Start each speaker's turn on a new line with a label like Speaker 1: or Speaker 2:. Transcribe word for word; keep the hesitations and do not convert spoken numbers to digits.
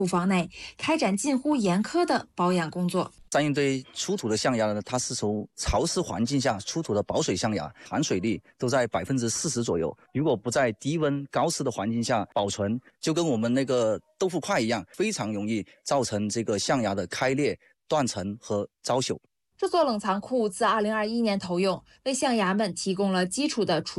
Speaker 1: 库房内开展近乎严苛的保养工作。
Speaker 2: 三应堆出土的象牙呢，它是从潮湿环境下出土的保水象牙，含水率都在百分之四十左右。如果不在低温高湿的环境下保存，就跟我们那个豆腐块一样，非常容易造成这个象牙的开裂、断层和遭朽。
Speaker 1: 这座冷藏库自二零二一年投用，为象牙们提供了基础的储